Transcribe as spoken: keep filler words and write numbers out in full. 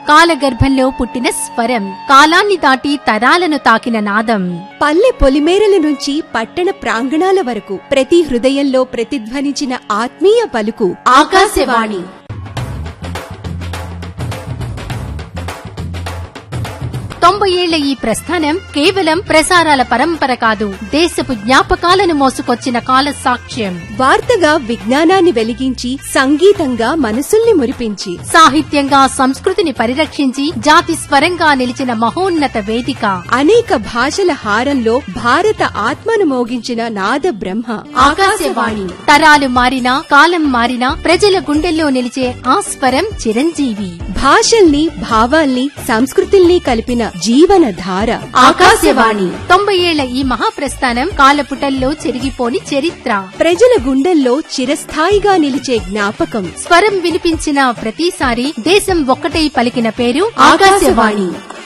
కాలగర్భంలో పుట్టిన స్వరం, కాలాన్ని దాటి తరాలను తాకిన నాదం. పల్లె పొలిమేరల నుంచి పట్టణ ప్రాంగణాల వరకు ప్రతి హృదయంలో ప్రతిధ్వనించిన ఆత్మీయ పలుకు ఆకాశవాణి. తొంభై ఏళ్ల ఈ ప్రస్థానం కేవలం ప్రసారాల పరంపర కాదు, దేశపు జ్ఞాపకాలను మోసుకొచ్చిన కాల సాక్ష్యం. వార్తగా విజ్ఞానాన్ని వెలిగించి, సంగీతంగా మనసుల్ని మురిపించి, సాహిత్యంగా సంస్కృతిని పరిరక్షించి, జాతి స్వరంగా నిలిచిన మహోన్నత వేదిక. అనేక భాషల హారంలో భారత ఆత్మను మోగించిన నాద బ్రహ్మ ఆకాశవాణి. తరాలు మారినా, కాలం మారినా ప్రజల గుండెల్లో నిలిచే ఆ స్వరం చిరంజీవి. భాషల్ని, భావాల్ని, సంస్కృతుల్ని కలిపిన జీవన ధార ఆకాశవాణి. తొంభై ఏళ్ల ఈ మహాప్రస్థానం కాలపుటల్లో చెరిగిపోని చరిత్ర, ప్రజల గుండెల్లో చిరస్థాయిగా నిలిచే జ్ఞాపకం. స్వరం వినిపించిన ప్రతిసారి దేశం ఒక్కటై పలికిన పేరు ఆకాశవాణి.